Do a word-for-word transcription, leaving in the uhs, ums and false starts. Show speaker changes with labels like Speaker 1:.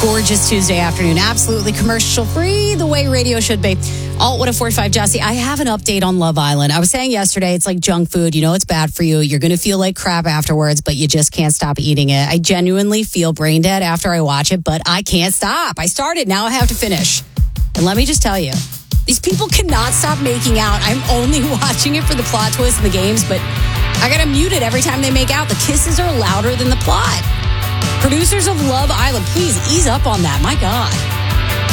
Speaker 1: Gorgeous Tuesday afternoon. Absolutely commercial free, the way radio should be. Alt one oh four point five Jesse. I have an update on Love Island. I was saying yesterday, it's like junk food. You know it's bad for you. You're going to feel like crap afterwards, but you just can't stop eating it. I genuinely feel brain dead after I watch it, but I can't stop. I started, now I have to finish. And let me just tell you, these people cannot stop making out. I'm only watching it for the plot twists and the games, but I got to mute it every time they make out. The kisses are louder than the plot. Producers of Love Island, please ease up on that. My God.